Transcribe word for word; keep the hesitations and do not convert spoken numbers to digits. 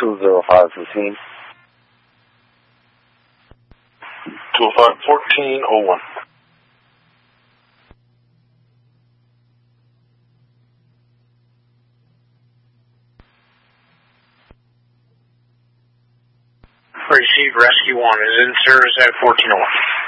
two zero five fifteen. two oh five, fourteen oh one. Received rescue one is in service at fourteen oh one.